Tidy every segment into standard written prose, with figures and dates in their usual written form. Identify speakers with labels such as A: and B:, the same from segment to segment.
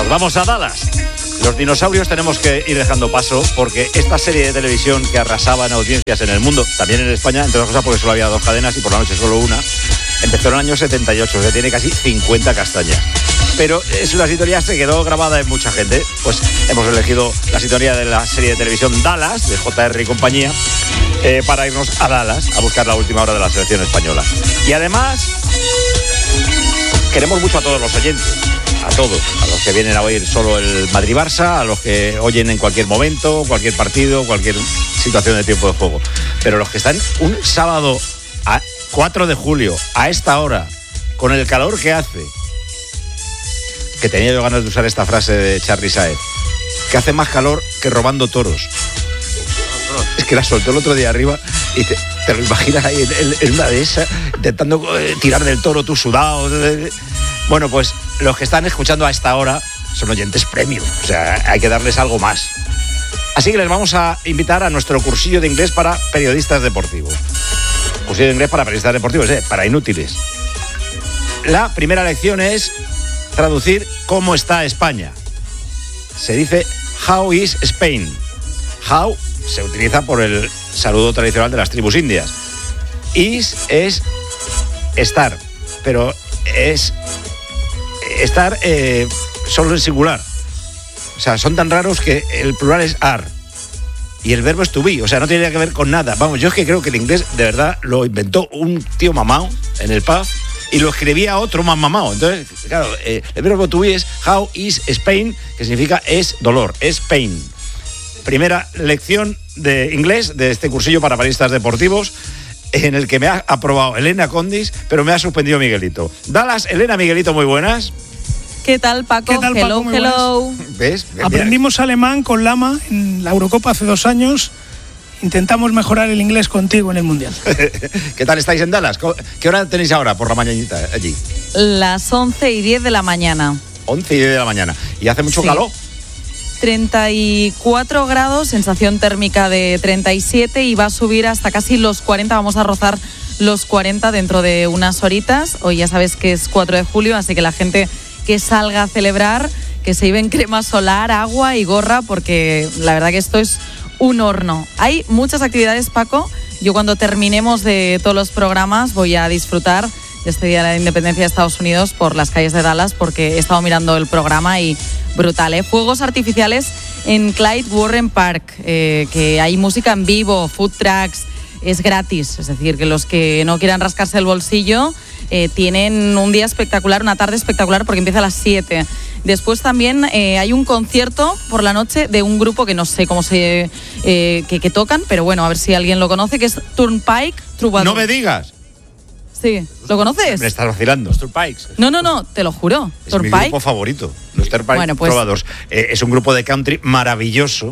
A: vamos a Dallas. Los dinosaurios tenemos que ir dejando paso porque esta serie de televisión que arrasaba en audiencias en el mundo, también en España, entre otras cosas porque solo había 2 cadenas y por la noche solo una, empezó en el año 78, que tiene casi 50 castañas. Pero es una sintonía que se quedó grabada en mucha gente. Pues hemos elegido la sintonía de la serie de televisión Dallas, de JR y compañía, para irnos a Dallas a buscar la última hora de la selección española. Y además, queremos mucho a todos los oyentes. A todos, a los que vienen a oír solo el Madrid-Barça, a los que oyen en cualquier momento, cualquier partido, cualquier situación de tiempo de juego. Pero los que están un sábado a 4 de julio, a esta hora, con el calor que hace, que tenía yo ganas de usar esta frase de Charly Saez, que hace más calor que robando toros. Es que la soltó el otro día arriba y te lo imaginas ahí en una de esas, intentando tirar del toro tú sudado. Bueno, pues los que están escuchando a esta hora son oyentes premium, o sea, hay que darles algo más. Así que les vamos a invitar a nuestro cursillo de inglés para periodistas deportivos. Cursillo de inglés para periodistas deportivos, para inútiles. La primera lección es traducir cómo está España. Se dice how is Spain. How se utiliza por el saludo tradicional de las tribus indias. Is es estar, pero es estar solo en singular. O sea, son tan raros que el plural es are y el verbo es to be. O sea, no tiene nada que ver con nada. Vamos, yo es que creo que el inglés de verdad lo inventó un tío mamao en el pub y lo escribía otro más mamao. Entonces, claro, el verbo to be es how is Spain, que significa es dolor, es pain. Primera lección de inglés de este cursillo para periodistas deportivos, en el que me ha aprobado Elena Condis, pero me ha suspendido Miguelito. Dallas, Elena, Miguelito, muy buenas.
B: ¿Qué tal, Paco?
C: ¿Qué tal, Paco?
B: Hello, hello.
A: ¿Ves?
C: Aprendimos alemán con Lama en la Eurocopa hace 2 años. Intentamos mejorar el inglés contigo en el Mundial.
A: ¿Qué tal estáis en Dallas? ¿Qué hora tenéis ahora por la mañanita allí?
B: Las 11:10 de la mañana.
A: 11:10 de la mañana. ¿Y hace mucho calor?
B: 34 grados, sensación térmica de 37 y va a subir hasta casi los 40. Vamos a rozar los 40 dentro de unas horitas. Hoy ya sabes que es 4 de julio, así que la gente que salga a celebrar, que se lleven crema solar, agua y gorra, porque la verdad que esto es un horno. Hay muchas actividades, Paco. Yo cuando terminemos de todos los programas voy a disfrutar de este Día de la Independencia de Estados Unidos por las calles de Dallas, porque he estado mirando el programa y brutal, ¿eh? Fuegos artificiales en Clyde Warren Park, que hay música en vivo, food trucks, es gratis, es decir, que los que no quieran rascarse el bolsillo tienen un día espectacular, una tarde espectacular, porque empieza a las 7. Después también hay un concierto por la noche de un grupo que no sé cómo que tocan, pero bueno, a ver si alguien lo conoce, que es Turnpike Troubadour.
A: ¡No me digas!
B: Sí, ¿lo conoces?
A: Me estás vacilando. Los Turnpikes.
B: No, te lo juro.
A: Es mi grupo favorito, los Turnpike
B: bueno, pues,
A: Troubadours. Es un grupo de country maravilloso.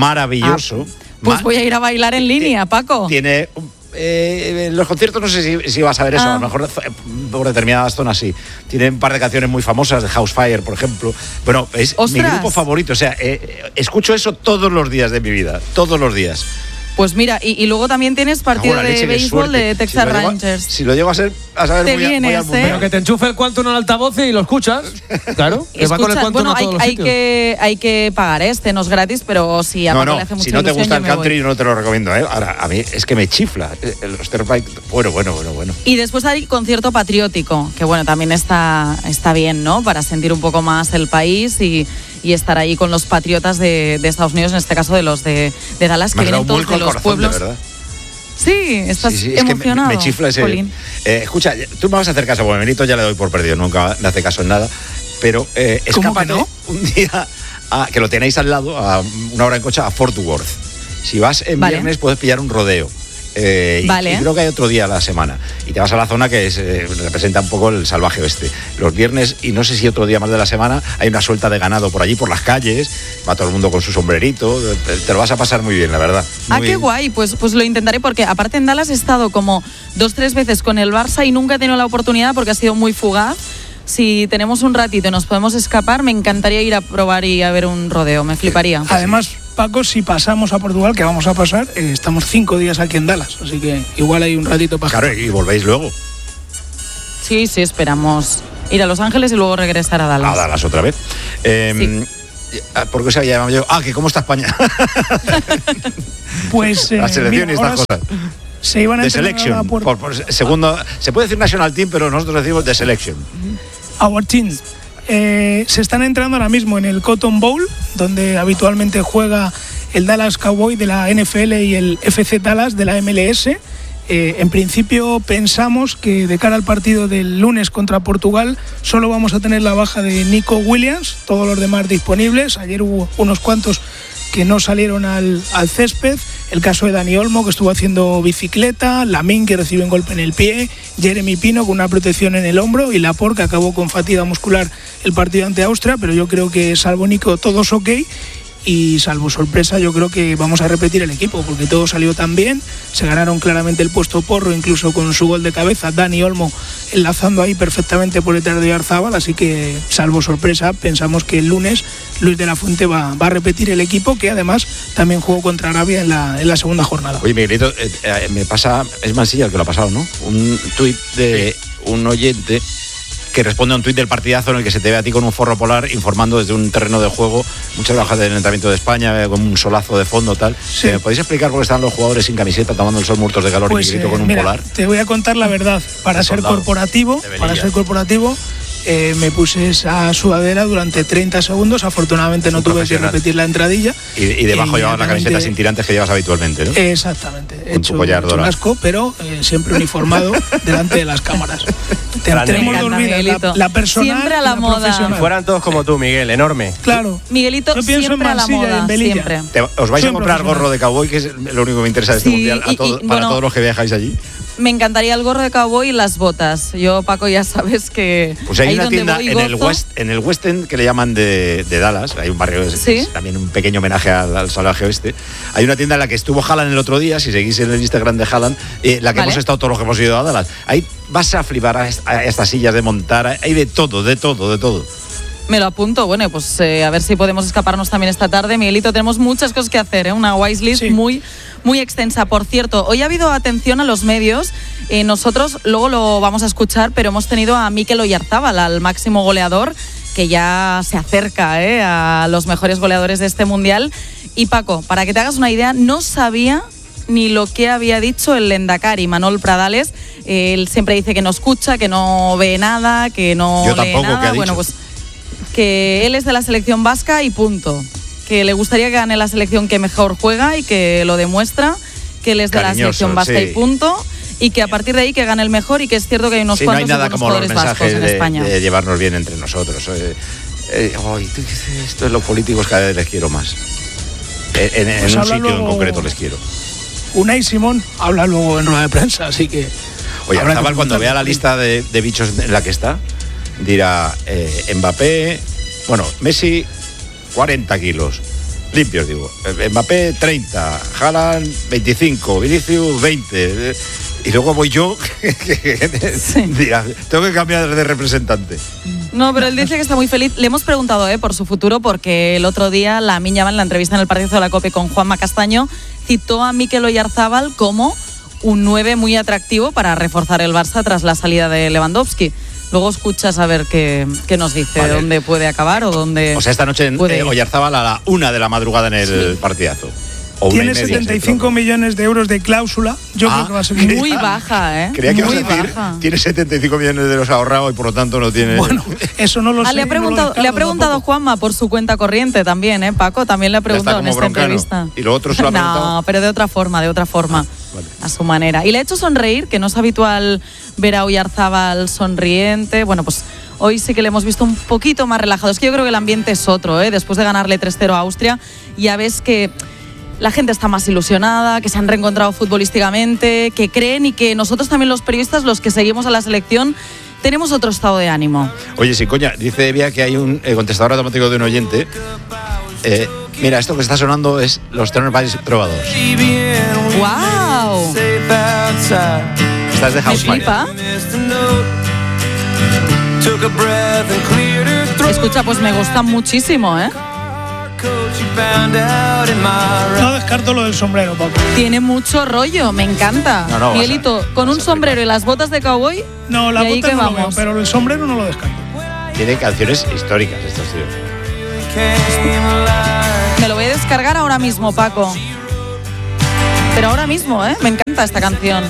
B: Pues voy a ir a bailar en línea, Paco.
A: Tiene los conciertos, no sé si vas a ver eso, a lo mejor por determinadas zonas sí. Tienen un par de canciones muy famosas, de Housefire, por ejemplo. Bueno, es mi grupo favorito. O sea, escucho eso todos los días de mi vida, todos los días.
B: Pues mira, y luego también tienes partido de béisbol de Texas Rangers.
A: Si lo llego a saber, voy al
D: Pero que te enchufe el Quantum al altavoz y lo escuchas. Claro, que va con el Quantum a todos los sitios.
B: Hay que pagar, no es gratis, pero si a Paco le hace mucha
A: si no te
B: ilusión,
A: gusta el country, yo no te lo recomiendo, ¿eh? Ahora, a mí es que me chifla los Turnpike. Bueno.
B: Y después hay concierto patriótico, que bueno, también está bien, ¿no? Para sentir un poco más el país y estar ahí con los patriotas de Estados Unidos, en este caso de los de Dallas, que vienen todos de los pueblos. Sí, estás emocionado.
A: Es que me chifla ese. Escucha, tú me vas a hacer caso, porque Benito ya le doy por perdido, nunca le hace caso en nada. Pero escápate un día, que lo tenéis al lado, a 1 hora en coche, a Fort Worth. Si vas en viernes, puedes pillar un rodeo. Y creo que hay otro día a la semana y te vas a la zona que representa un poco el salvaje oeste. Los viernes y no sé si otro día más de la semana hay una suelta de ganado por allí, por las calles, va todo el mundo con su sombrerito, te lo vas a pasar muy bien, la verdad.
B: Qué guay, pues lo intentaré, porque aparte en Dallas he estado como 2-3 veces con el Barça y nunca he tenido la oportunidad porque ha sido muy fugaz. Si tenemos un ratito y nos podemos escapar, me encantaría ir a probar y a ver un rodeo, me fliparía.
C: Además, Paco, si pasamos a Portugal, que vamos a pasar, estamos 5 días aquí en Dallas, así que igual hay un ratito para...
A: Claro, y volvéis luego.
B: Sí, esperamos ir a Los Ángeles y luego regresar a Dallas.
A: A Dallas otra vez.
B: Sí.
A: ¿Por qué se había llamado yo? Que ¿cómo está España?
C: Pues
A: la selección y estas cosas.
C: Se iban a
A: The
C: entrenar
A: Selection.
C: a la puerta.
A: Segundo, se puede decir National Team, pero nosotros decimos The Selection.
C: Our Team. Se están entrenando ahora mismo en el Cotton Bowl, donde habitualmente juega el Dallas Cowboy de la NFL y el FC Dallas de la MLS. En principio pensamos que de cara al partido del lunes contra Portugal solo vamos a tener la baja de Nico Williams, todos los demás disponibles. Ayer hubo unos cuantos que no salieron al césped. El caso de Dani Olmo, que estuvo haciendo bicicleta, Lamine, que recibe un golpe en el pie, Jeremy Pino con una protección en el hombro y Laporte, que acabó con fatiga muscular el partido ante Austria, pero yo creo que salvo Nico todos ok. Y salvo sorpresa, yo creo que vamos a repetir el equipo, porque todo salió tan bien. Se ganaron claramente el puesto Porro, incluso con su gol de cabeza, Dani Olmo enlazando ahí perfectamente por detrás de Oyarzábal. Así que, salvo sorpresa, pensamos que el lunes Luis de la Fuente va a repetir el equipo, que además también jugó contra Arabia en la segunda jornada.
A: Oye, Miguelito, me pasa, es Mansilla el que lo ha pasado, ¿no? Un tuit de un oyente que responde a un tuit del partidazo en el que se te ve a ti con un forro polar informando desde un terreno de juego, muchas bajas del entrenamiento de España, con un solazo de fondo, tal.
C: Sí.
A: ¿Me podéis explicar por qué están los jugadores sin camiseta tomando el sol muertos de calor,
C: Pues,
A: y Miguelito con un
C: mira,
A: polar?
C: Te voy a contar la verdad. Para ser corporativo, me puse esa sudadera durante 30 segundos. Afortunadamente no tuve que repetir la entradilla.
A: Y debajo llevabas la camiseta sin tirantes que llevas habitualmente, ¿no?
C: Exactamente. He hecho
A: tu collar dorado.
C: un asco, pero siempre uniformado delante de las cámaras. Tenemos dos vidas, la personal
B: siempre a
C: y
B: la moda.
C: profesional.
D: Si fueran todos como tú, Miguel, enorme.
C: Claro.
B: Miguelito,
C: Yo pienso
B: siempre
C: en
B: a la
C: Mansilla y
B: moda,
C: en Velilla.
B: siempre.
A: ¿Os vais a
C: Soy
A: comprar
C: profesional.
A: gorro de cowboy, que es lo único que me interesa de este
B: Sí,
A: mundial, para todos los que viajáis allí?
B: Me encantaría el gorro de cowboy y las botas. Yo, Paco, ya sabes que
A: Pues hay
B: ahí
A: una
B: donde
A: tienda
B: voy
A: en el West End, que le llaman de Dallas. Hay un barrio que es también un pequeño homenaje al salvaje oeste. Hay una tienda en la que estuvo Haaland el otro día, si seguís en el Instagram de Haaland, la que hemos estado todos los que hemos ido a Dallas. Ahí vas a flipar a estas sillas de montar, hay de todo.
B: Me lo apunto. Bueno, pues a ver si podemos escaparnos también esta tarde. Miguelito, tenemos muchas cosas que hacer, una wishlist muy extensa. Por cierto, hoy ha habido atención a los medios. Nosotros luego lo vamos a escuchar, pero hemos tenido a Mikel Oyarzábal, al máximo goleador, que ya se acerca a los mejores goleadores de este mundial. Y Paco, para que te hagas una idea, no sabía ni lo que había dicho el Lendakari, Manol Pradales. Él siempre dice que no escucha, que no ve nada, que no
A: Yo
B: lee
A: tampoco,
B: nada.
A: ¿qué ha
B: Bueno,
A: dicho?
B: pues que él es de la selección vasca y punto. Que le gustaría que gane la selección que mejor juega y que lo demuestra, que él es de la selección vasca y punto. Y que a partir de ahí que gane el mejor, y que es cierto que hay unos cuantos
A: no hay nada como los
B: jugadores vascos
A: mensajes
B: en España.
A: de llevarnos bien entre nosotros. Esto es los políticos, cada vez les quiero más. En
C: Pues
A: un
C: habla
A: sitio en
C: luego
A: concreto les quiero.
C: Unai Simón habla luego en rueda de prensa, así que...
A: Oye,
C: habrá que
A: Zabal, cuando vea la lista de bichos en la que está, dirá Mbappé, bueno, Messi 40 kilos, limpios digo, Mbappé 30, Haaland 25, Vinicius 20, y luego voy yo, dirá, tengo que cambiar de representante.
B: No, pero él dice que está muy feliz. Le hemos preguntado por su futuro, porque el otro día la Miña en la entrevista en el partido de la COPE con Juanma Castaño citó a Mikel Oyarzábal como un 9 muy atractivo para reforzar el Barça tras la salida de Lewandowski. Luego escuchas a ver qué nos dice, dónde puede acabar o dónde...
A: O sea, esta noche Oyarzábal a la 1 de la madrugada en el partidazo.
C: Tiene 75 millones de euros de cláusula. Yo creo que va a ser
B: muy baja, ¿eh?
A: Creía que
B: muy
A: ibas a decir,
B: baja.
A: Tiene 75 millones de euros ahorrados y por lo tanto no tiene...
C: Bueno, eso no lo sé.
B: Le ha preguntado Juanma por su cuenta corriente también, Paco. También le ha preguntado en esta entrevista.
A: ¿Y lo otro se lo ha preguntado?
B: No, pero de otra forma. Vale. A su manera. Y le ha hecho sonreír, que no es habitual ver a Oyarzábal sonriente. Bueno, pues hoy sí que le hemos visto un poquito más relajado. Es que yo creo que el ambiente es otro, Después de ganarle 3-0 a Austria, ya ves que la gente está más ilusionada, que se han reencontrado futbolísticamente, que creen, y que nosotros también, los periodistas, los que seguimos a la selección, tenemos otro estado de ánimo.
A: Oye, sí, coña, dice Evia que hay un contestador automático de un oyente. Mira, esto que está sonando es los Turner Boys Trovadores.
B: ¡Wow!
A: Esta es de House
B: Me flipa. Escucha, pues me gusta muchísimo,
C: No descarto lo del sombrero, Paco.
B: Tiene mucho rollo, me encanta.
A: No,
B: Miguelito, con un sombrero y las botas de cowboy.
C: No, la
B: y ahí
C: bota
B: que
C: no lo veo,
B: vamos.
C: pero el sombrero no lo descarto.
A: tiene canciones históricas estos tíos.
B: Me lo voy a descargar ahora mismo, Paco. Pero ahora mismo, me encanta esta canción.